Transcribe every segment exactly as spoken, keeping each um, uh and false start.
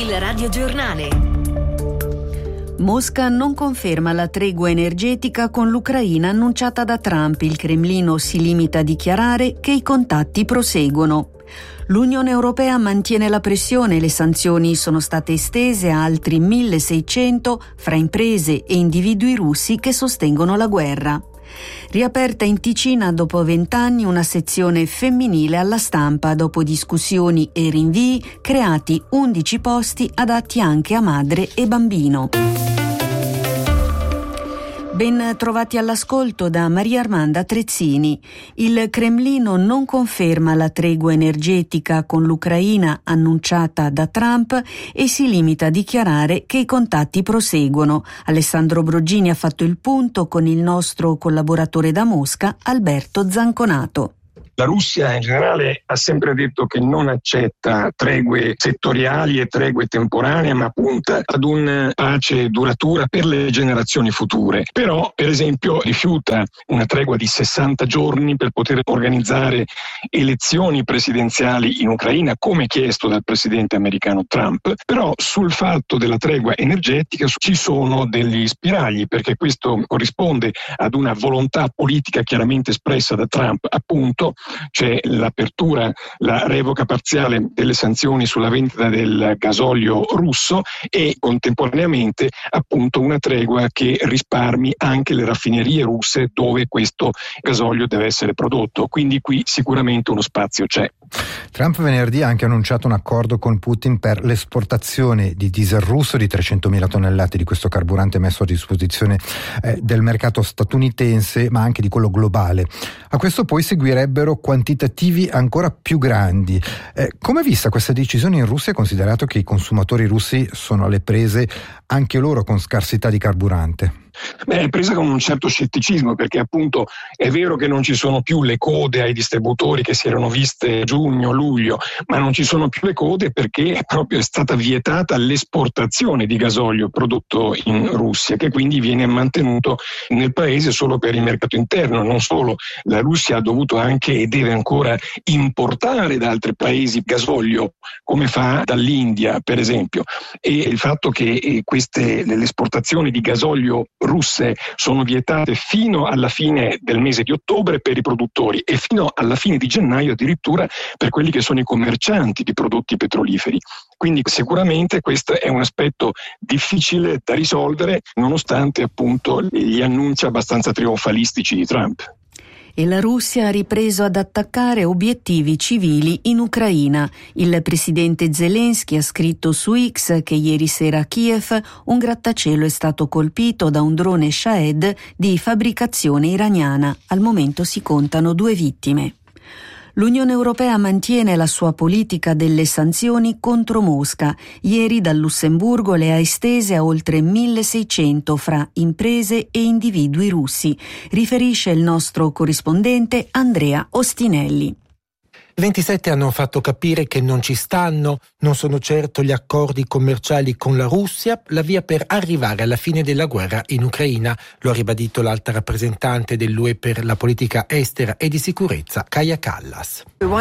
Il radiogiornale. Mosca non conferma la tregua energetica con l'Ucraina annunciata da Trump. Il Cremlino si limita a dichiarare che i contatti proseguono. L'Unione Europea mantiene la pressione, le sanzioni sono state estese a altri milleseicento fra imprese e individui russi che sostengono la guerra. Riaperta in Ticina dopo vent'anni una sezione femminile alla stampa, dopo discussioni e rinvii, creati undici posti adatti anche a madre e bambino. Ben trovati all'ascolto da Maria Armanda Trezzini. Il Cremlino non conferma la tregua energetica con l'Ucraina annunciata da Trump e si limita a dichiarare che i contatti proseguono. Alessandro Broggini ha fatto il punto con il nostro collaboratore da Mosca, Alberto Zanconato. La Russia in generale ha sempre detto che non accetta tregue settoriali e tregue temporanee, ma punta ad una pace duratura per le generazioni future. Però, per esempio, rifiuta una tregua di sessanta giorni per poter organizzare elezioni presidenziali in Ucraina, come chiesto dal presidente americano Trump. Però sul fatto della tregua energetica ci sono degli spiragli, perché questo corrisponde ad una volontà politica chiaramente espressa da Trump, appunto. C'è l'apertura, la revoca parziale delle sanzioni sulla vendita del gasolio russo e contemporaneamente appunto una tregua che risparmi anche le raffinerie russe dove questo gasolio deve essere prodotto. Quindi qui sicuramente uno spazio c'è. Trump venerdì ha anche annunciato un accordo con Putin per l'esportazione di diesel russo di trecentomila tonnellate di questo carburante messo a disposizione eh, del mercato statunitense, ma anche di quello globale. A questo poi seguirebbero quantitativi ancora più grandi. Eh, come è vista questa decisione in Russia, considerato che i consumatori russi sono alle prese anche loro con scarsità di carburante? Beh, è presa con un certo scetticismo, perché appunto è vero che non ci sono più le code ai distributori che si erano viste giugno, luglio, ma non ci sono più le code perché proprio è stata vietata l'esportazione di gasolio prodotto in Russia, che quindi viene mantenuto nel paese solo per il mercato interno. Non solo, la Russia ha dovuto anche e deve ancora importare da altri paesi gasolio, come fa dall'India per esempio, e il fatto che queste le esportazioni di gasolio russe sono vietate fino alla fine del mese di ottobre per i produttori e fino alla fine di gennaio addirittura per quelli che sono i commercianti di prodotti petroliferi. Quindi sicuramente questo è un aspetto difficile da risolvere, nonostante appunto gli annunci abbastanza trionfalistici di Trump. E la Russia ha ripreso ad attaccare obiettivi civili in Ucraina. Il presidente Zelensky ha scritto su X che ieri sera a Kiev un grattacielo è stato colpito da un drone Shahed di fabbricazione iraniana. Al momento si contano due vittime. L'Unione Europea mantiene la sua politica delle sanzioni contro Mosca. Ieri dal Lussemburgo le ha estese a oltre milleseicento fra imprese e individui russi, riferisce il nostro corrispondente Andrea Ostinelli. I ventisette hanno fatto capire che non ci stanno, non sono certo gli accordi commerciali con la Russia, la via per arrivare alla fine della guerra in Ucraina, lo ha ribadito l'alta rappresentante dell'U E per la politica estera e di sicurezza, Kaja Kallas.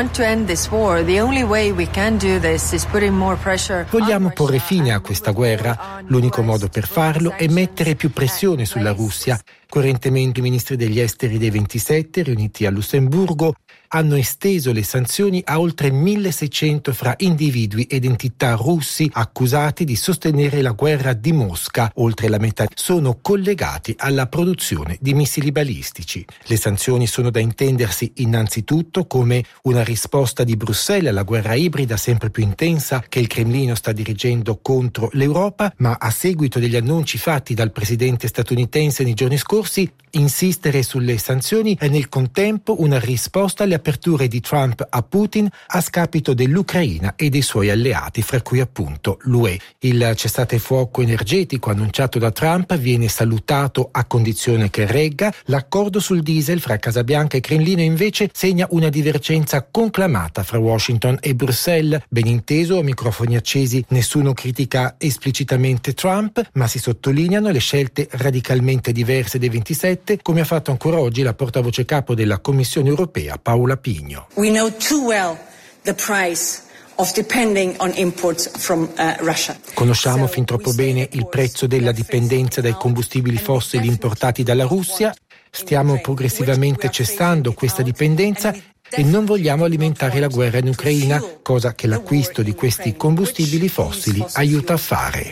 Vogliamo porre fine a questa guerra, l'unico modo per farlo è mettere più pressione sulla Russia. Coerentemente i ministri degli esteri dei ventisette, riuniti a Lussemburgo, hanno esteso le sanzioni a oltre milleseicento fra individui ed entità russi accusati di sostenere la guerra di Mosca. Oltre la metà sono collegati alla produzione di missili balistici. Le sanzioni sono da intendersi innanzitutto come una risposta di Bruxelles alla guerra ibrida sempre più intensa che il Cremlino sta dirigendo contro l'Europa, ma a seguito degli annunci fatti dal presidente statunitense nei giorni scorsi, insistere sulle sanzioni è nel contempo una risposta alle aperture di Trump a Putin a scapito dell'Ucraina e dei suoi alleati, fra cui appunto l'U E. Il cessate-fuoco energetico annunciato da Trump viene salutato a condizione che regga. L'accordo sul diesel fra Casabianca e Cremlino invece segna una divergenza conclamata fra Washington e Bruxelles. Ben inteso, a microfoni accesi, nessuno critica esplicitamente Trump, ma si sottolineano le scelte radicalmente diverse dei ventisette, come ha fatto ancora oggi la portavoce capo della Commissione europea Paola Pigno. We know too well the price Conosciamo fin troppo bene il prezzo della dipendenza dai combustibili fossili importati dalla Russia, stiamo progressivamente cessando questa dipendenza e non vogliamo alimentare la guerra in Ucraina, cosa che l'acquisto di questi combustibili fossili aiuta a fare.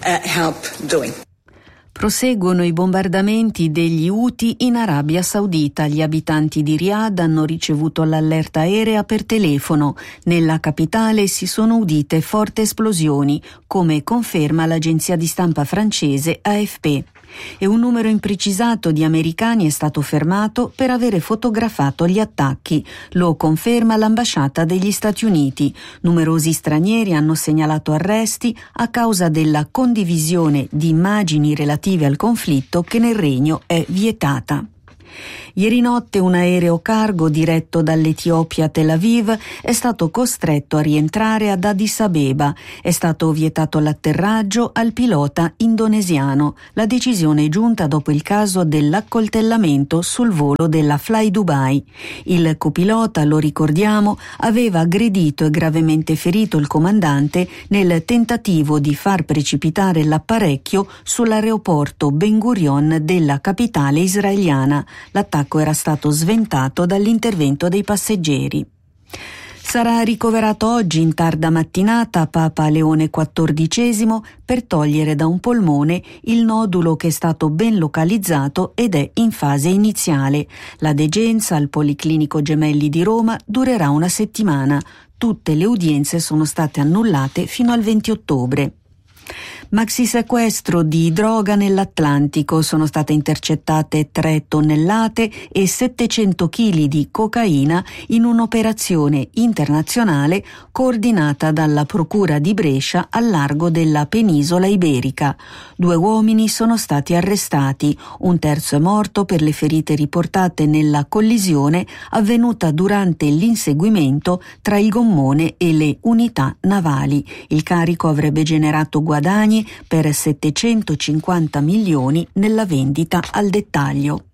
Proseguono i bombardamenti degli Houthi in Arabia Saudita. Gli abitanti di Riyadh hanno ricevuto l'allerta aerea per telefono. Nella capitale si sono udite forti esplosioni, come conferma l'agenzia di stampa francese A F P. E un numero imprecisato di americani è stato fermato per avere fotografato gli attacchi. Lo conferma l'ambasciata degli Stati Uniti. Numerosi stranieri hanno segnalato arresti a causa della condivisione di immagini relative al conflitto che nel regno è vietata. Ieri notte un aereo cargo diretto dall'Etiopia a Tel Aviv è stato costretto a rientrare ad Addis Abeba. È stato vietato l'atterraggio al pilota indonesiano. La decisione è giunta dopo il caso dell'accoltellamento sul volo della Fly Dubai. Il copilota, lo ricordiamo, aveva aggredito e gravemente ferito il comandante nel tentativo di far precipitare l'apparecchio sull'aeroporto Ben Gurion della capitale israeliana. L'attacco era stato sventato dall'intervento dei passeggeri. Sarà ricoverato oggi in tarda mattinata Papa Leone quattordicesimo per togliere da un polmone il nodulo che è stato ben localizzato ed è in fase iniziale. La degenza al Policlinico Gemelli di Roma durerà una settimana. Tutte le udienze sono state annullate fino al venti ottobre. Maxi sequestro di droga nell'Atlantico. Sono state intercettate tre tonnellate e settecento chili di cocaina in un'operazione internazionale coordinata dalla Procura di Brescia al largo della penisola iberica. Due uomini sono stati arrestati, un terzo è morto per le ferite riportate nella collisione avvenuta durante l'inseguimento tra il gommone e le unità navali. Il carico avrebbe generato guadagni per settecentocinquanta milioni nella vendita al dettaglio.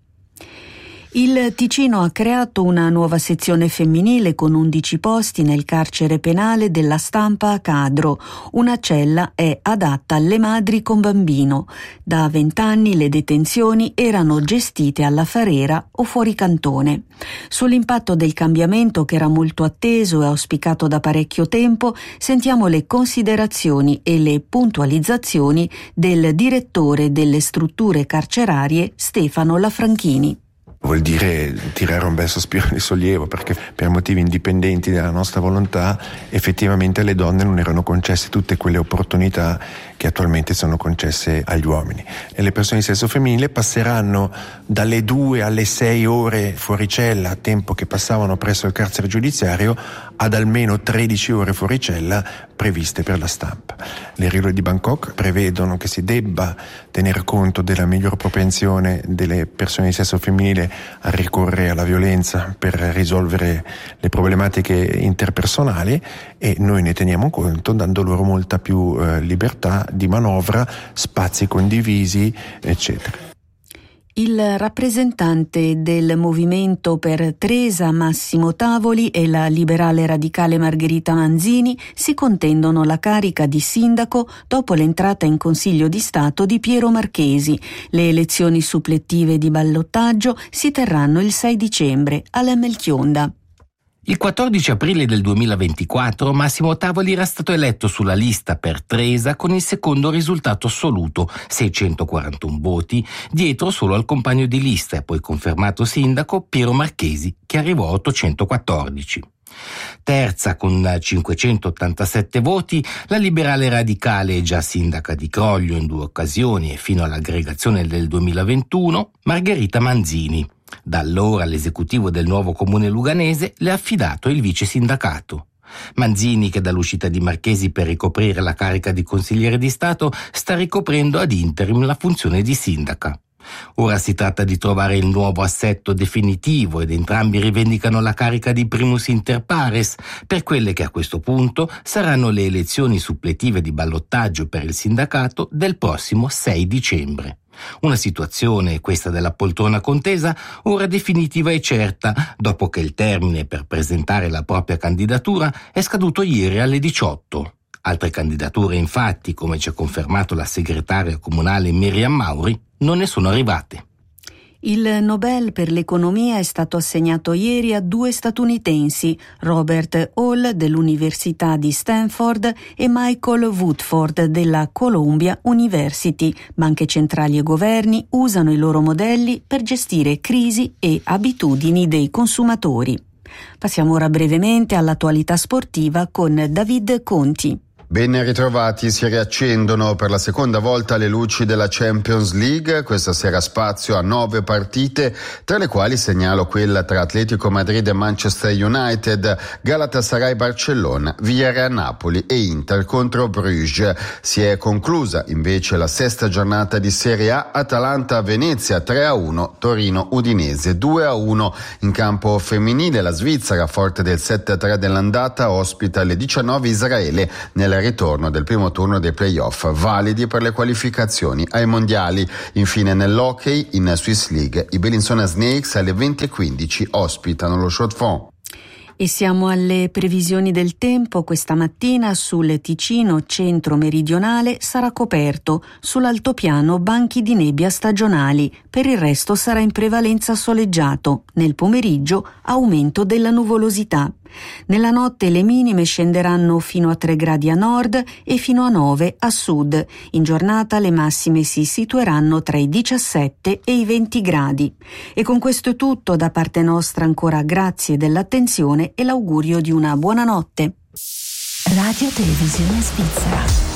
Il Ticino ha creato una nuova sezione femminile con undici posti nel carcere penale della Stampa a Cadro. Una cella è adatta alle madri con bambino. Da vent'anni le detenzioni erano gestite alla Farera o fuori cantone. Sull'impatto del cambiamento, che era molto atteso e auspicato da parecchio tempo, sentiamo le considerazioni e le puntualizzazioni del direttore delle strutture carcerarie Stefano Lafranchini. Vuol dire tirare un bel sospiro di sollievo, perché per motivi indipendenti dalla nostra volontà effettivamente alle donne non erano concesse tutte quelle opportunità che attualmente sono concesse agli uomini, e le persone di sesso femminile passeranno dalle due alle sei ore fuori cella, tempo che passavano presso il carcere giudiziario, ad almeno tredici ore fuori cella previste per la stampa. Le regole di Bangkok prevedono che si debba tener conto della miglior propensione delle persone di sesso femminile a ricorrere alla violenza per risolvere le problematiche interpersonali, e noi ne teniamo conto dando loro molta più eh, libertà di manovra, spazi condivisi, eccetera. Il rappresentante del Movimento per Tresa, Massimo Tavoli, e la liberale radicale Margherita Manzini si contendono la carica di sindaco dopo l'entrata in Consiglio di Stato di Piero Marchesi. Le elezioni supplettive di ballottaggio si terranno il sei dicembre alla Melchionda. Il quattordici aprile del duemilaventiquattro Massimo Tavoli era stato eletto sulla lista per Tresa con il secondo risultato assoluto, seicentoquarantuno voti, dietro solo al compagno di lista e poi confermato sindaco Piero Marchesi, che arrivò a ottocentoquattordici. Terza con cinquecentottantasette voti la liberale radicale e già sindaca di Croglio in due occasioni e fino all'aggregazione del duemilaventuno, Margherita Manzini. Da allora l'esecutivo del nuovo comune luganese le ha affidato il vice sindacato. Manzini, che dall'uscita di Marchesi per ricoprire la carica di consigliere di Stato, sta ricoprendo ad interim la funzione di sindaca. Ora si tratta di trovare il nuovo assetto definitivo ed entrambi rivendicano la carica di primus inter pares per quelle che a questo punto saranno le elezioni suppletive di ballottaggio per il sindacato del prossimo sei dicembre. Una situazione, questa della poltrona contesa, ora definitiva e certa, dopo che il termine per presentare la propria candidatura è scaduto ieri alle diciotto. Altre candidature, infatti, come ci ha confermato la segretaria comunale Miriam Mauri, non ne sono arrivate. Il Nobel per l'economia è stato assegnato ieri a due statunitensi, Robert Hall dell'Università di Stanford e Michael Woodford della Columbia University. Banche centrali e governi usano i loro modelli per gestire crisi e abitudini dei consumatori. Passiamo ora brevemente all'attualità sportiva con David Conti. Ben ritrovati, si riaccendono per la seconda volta le luci della Champions League. Questa sera spazio a nove partite, tra le quali segnalo quella tra Atletico Madrid e Manchester United, Galatasaray Barcellona, Villarreal Napoli e Inter contro Bruges. Si è conclusa invece la sesta giornata di Serie A, Atalanta Venezia tre a uno, Torino Udinese due a uno. In campo femminile la Svizzera, forte del sette a tre dell'andata, ospita alle diciannove Israele nel ritorno del primo turno dei playoff validi per le qualificazioni ai mondiali. Infine nell'hockey in Swiss League i Bellinzona Snakes alle venti e quindici ospitano lo Chaux-de-Fonds. E siamo alle previsioni del tempo. Questa mattina sul Ticino centro-meridionale sarà coperto, sull'altopiano banchi di nebbia stagionali, per il resto sarà in prevalenza soleggiato, nel pomeriggio aumento della nuvolosità. Nella notte le minime scenderanno fino a tre gradi a nord e fino a nove a sud. In giornata le massime si situeranno tra i diciassette e i venti gradi. E con questo è tutto, da parte nostra ancora grazie dell'attenzione e l'augurio di una buona notte. Radio Televisione Svizzera.